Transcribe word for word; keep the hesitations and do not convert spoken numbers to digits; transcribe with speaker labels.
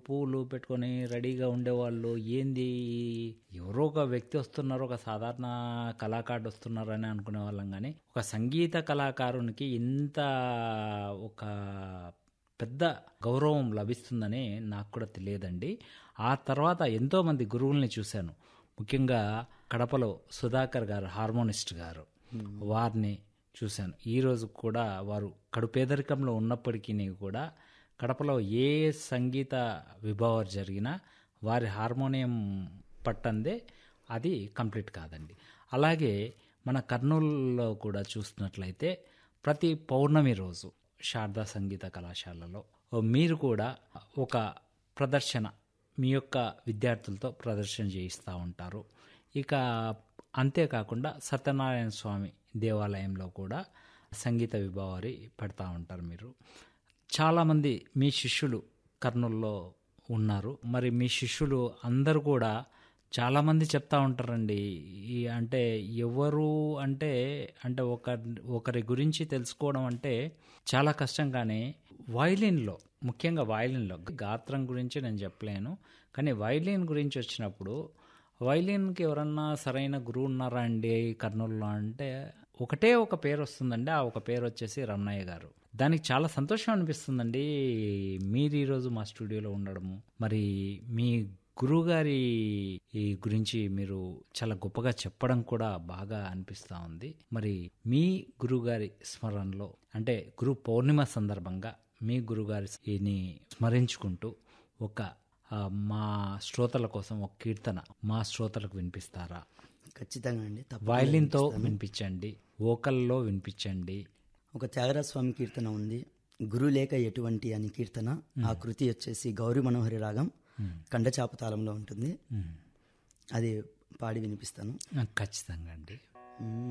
Speaker 1: పూలు పెట్టుకొని రెడీగా ఉండేవాళ్ళు. ఏంది ఎవరో ఒక వ్యక్తి వస్తున్నారు, ఒక సాధారణ కళాకారుడు వస్తున్నారు అని అనుకునే వాళ్ళం. కానీ ఒక సంగీత కళాకారునికి ఇంత ఒక పెద్ద గౌరవం లభిస్తుందని నాకు కూడా తెలియదండి. ఆ తర్వాత ఎంతోమంది గురువుల్ని చూశాను. ముఖ్యంగా కడపలో సుధాకర్ గారు, హార్మోనిస్ట్ గారు, వారిని చూశాను. ఈరోజు కూడా వారు కడు పేదరికంలో ఉన్నప్పటికీ కూడా కడపలో ఏ సంగీత విభావం జరిగినా వారి హార్మోనియం పట్టందే అది కంప్లీట్ కాదండి. అలాగే మన కర్నూలులో కూడా చూస్తున్నట్లయితే ప్రతి పౌర్ణమి రోజు శారదా సంగీత కళాశాలలో మీరు కూడా ఒక ప్రదర్శన మీ యొక్క విద్యార్థులతో ప్రదర్శన చేయిస్తూ ఉంటారు. ఇక అంతేకాకుండా సత్యనారాయణ స్వామి దేవాలయంలో కూడా సంగీత విభావారి పెడతా ఉంటారు. మీరు చాలామంది మీ శిష్యులు కర్నూలులో ఉన్నారు. మరి మీ శిష్యులు అందరూ కూడా చాలామంది చెప్తా ఉంటారండి. ఈ అంటే ఎవరు అంటే అంటే ఒక ఒకరి గురించి తెలుసుకోవడం అంటే చాలా కష్టం. కానీ వయలిన్లో, ముఖ్యంగా వయలిన్లో గాత్రం గురించి నేను చెప్పలేను, కానీ వయలిన్ గురించి వచ్చినప్పుడు వయలిన్కి ఎవరన్నా సరైన గురువు ఉన్నారా అండి కర్నూలులో అంటే ఒకటే ఒక పేరు వస్తుందండి. ఆ ఒక పేరు వచ్చేసి రమణయ్య గారు. దానికి చాలా సంతోషం అనిపిస్తుందండి మీరు ఈరోజు మా స్టూడియోలో ఉండడము. మరి మీ గురువుగారి ఈ గురించి మీరు చాలా గొప్పగా చెప్పడం కూడా బాగా అనిపిస్తూ ఉంది. మరి మీ గురువుగారి స్మరణలో అంటే గురు పౌర్ణిమ సందర్భంగా మీ గురుగారిని స్మరించుకుంటూ ఒక మా శ్రోతల కోసం ఒక కీర్తన మా శ్రోతలకు వినిపిస్తారా?
Speaker 2: ఖచ్చితంగా అండి.
Speaker 1: వయలిన్తో వినిపించండి, వోకల్లో వినిపించండి.
Speaker 2: ఒక త్యాగరాజ స్వామి కీర్తన ఉంది, గురు లేక ఎటువంటి అని కీర్తన. ఆ కృతి వచ్చేసి గౌరీ మనోహరి రాగం, కండచాప తాళంలో ఉంటుంది. అది పాడి వినిపిస్తాను.
Speaker 1: ఖచ్చితంగా అండి.